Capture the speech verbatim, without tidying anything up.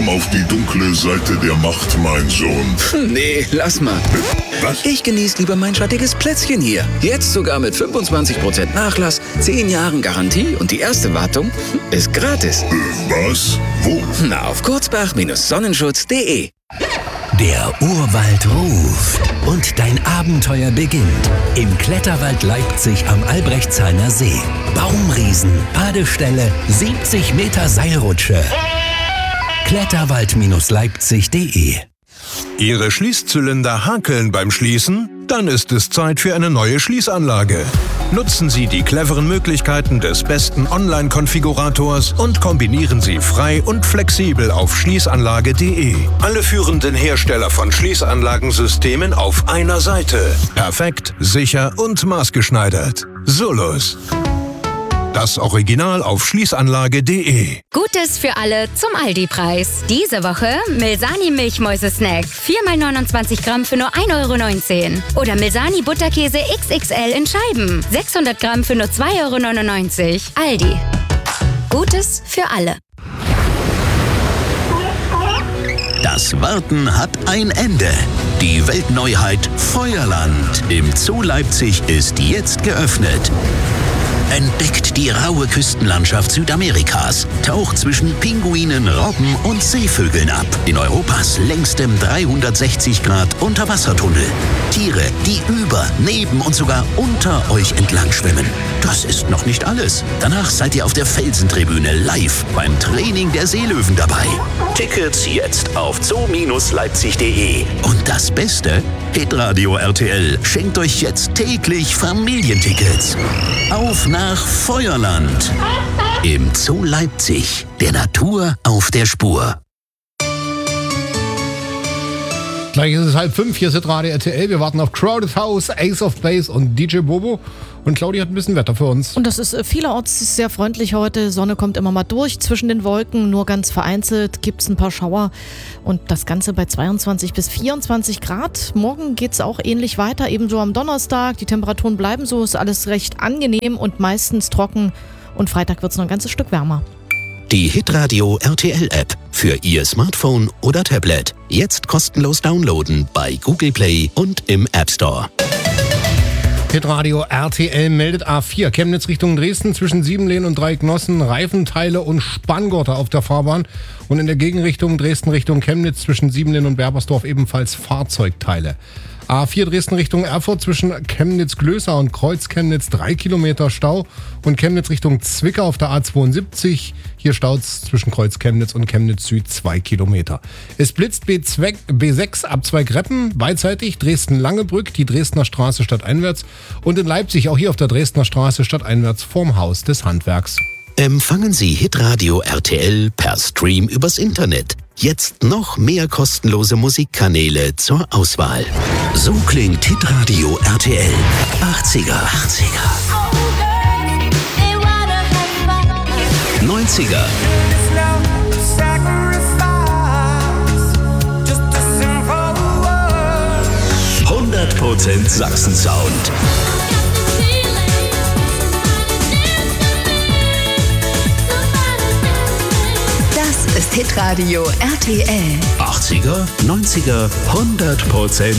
Komm auf die dunkle Seite der Macht, mein Sohn. Nee, lass mal. Was? Ich genieße lieber mein schattiges Plätzchen hier. Jetzt sogar mit fünfundzwanzig Prozent Nachlass, zehn Jahren Garantie und die erste Wartung ist gratis. Äh, was? Wo? Na, auf kurzbach Sonnenschutz punkt de. Der Urwald ruft und dein Abenteuer beginnt. Im Kletterwald Leipzig am Albrechtsheimer See. Baumriesen, Badestelle, siebzig Meter Seilrutsche. Kletterwald Leipzig punkt de. Ihre Schließzylinder hakeln beim Schließen? Dann ist es Zeit für eine neue Schließanlage. Nutzen Sie die cleveren Möglichkeiten des besten Online-Konfigurators und kombinieren Sie frei und flexibel auf schließanlage punkt de. Alle führenden Hersteller von Schließanlagensystemen auf einer Seite. Perfekt, sicher und maßgeschneidert. Solus. Das Original auf schließanlage punkt de. Gutes für alle zum Aldi-Preis. Diese Woche Milsani Milchmäuse-Snack. vier mal neunundzwanzig Gramm für nur ein Euro neunzehn. Oder Milsani Butterkäse X X L in Scheiben. sechshundert Gramm für nur zwei Euro neunundneunzig. Aldi. Gutes für alle. Das Warten hat ein Ende. Die Weltneuheit Feuerland im Zoo Leipzig ist jetzt geöffnet. Entdeckt die raue Küstenlandschaft Südamerikas, taucht zwischen Pinguinen, Robben und Seevögeln ab. In Europas längstem dreihundertsechzig Grad Unterwassertunnel. Tiere, die über, neben und sogar unter euch entlang schwimmen. Das ist noch nicht alles. Danach seid ihr auf der Felsentribüne live beim Training der Seelöwen dabei. Tickets jetzt auf zoo Leipzig punkt de. Und das Beste? Hitradio R T L schenkt euch jetzt täglich Familientickets. Auf nach Feuerland. Im Zoo Leipzig. Der Natur auf der Spur. Gleich ist es halb fünf, hier ist Hitradio R T L. Wir warten auf Crowded House, Ace of Base und D J Bobo. Und Claudia hat ein bisschen Wetter für uns. Und das ist vielerorts sehr freundlich heute. Sonne kommt immer mal durch zwischen den Wolken. Nur ganz vereinzelt gibt es ein paar Schauer. Und das Ganze bei zweiundzwanzig bis vierundzwanzig Grad. Morgen geht es auch ähnlich weiter. Ebenso am Donnerstag. Die Temperaturen bleiben so. Ist alles recht angenehm und meistens trocken. Und Freitag wird es noch ein ganzes Stück wärmer. Die Hitradio R T L-App für Ihr Smartphone oder Tablet. Jetzt kostenlos downloaden bei Google Play und im App Store. Hitradio R T L meldet A vier. Chemnitz Richtung Dresden zwischen Siebenlehn und Dreiecknossen. Reifenteile und Spanngurte auf der Fahrbahn. Und in der Gegenrichtung Dresden Richtung Chemnitz zwischen Siebenlehn und Berbersdorf ebenfalls Fahrzeugteile. A vier Dresden Richtung Erfurt zwischen Chemnitz-Glößer und Kreuz-Chemnitz drei Kilometer Stau und Chemnitz Richtung Zwickau auf der A zweiundsiebzig. Hier staut's zwischen Kreuz-Chemnitz und Chemnitz-Süd zwei Kilometer. Es blitzt B sechs ab Zweigreppen, beidseitig Dresden-Langebrück, die Dresdner Straße stadteinwärts und in Leipzig auch hier auf der Dresdner Straße stadteinwärts vorm Haus des Handwerks. Empfangen Sie Hitradio R T L per Stream übers Internet. Jetzt noch mehr kostenlose Musikkanäle zur Auswahl. So klingt Hitradio R T L. achtziger, achtziger. neunziger. hundert Prozent Sachsen-Sound. Das ist Hitradio R T L. achtziger, neunziger, hundert Prozent